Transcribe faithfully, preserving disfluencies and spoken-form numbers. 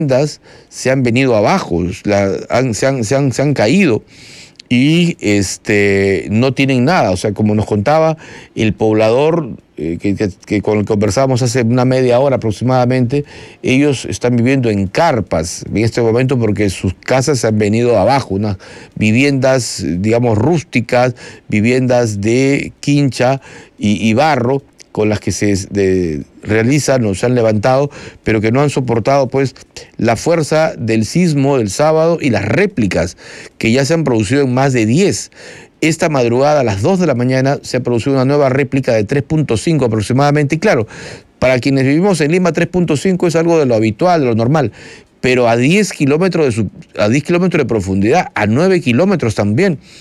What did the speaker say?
viviendas se han venido abajo, la, han, se, han, se, han, se han caído y este, no tienen nada. O sea, como nos contaba el poblador eh, que, que, que con el que conversábamos hace una media hora aproximadamente, ellos están viviendo en carpas en este momento porque sus casas se han venido abajo, unas viviendas, digamos, rústicas, viviendas de quincha y, y barro, con las que se de, realizan o se han levantado, pero que no han soportado pues la fuerza del sismo del sábado y las réplicas que ya se han producido en más de diez. Esta madrugada a las dos de la mañana se ha producido una nueva réplica de tres punto cinco aproximadamente, y claro, para quienes vivimos en Lima tres punto cinco es algo de lo habitual, de lo normal, pero a diez kilómetros de, su, a diez kilómetros de profundidad, a nueve kilómetros también.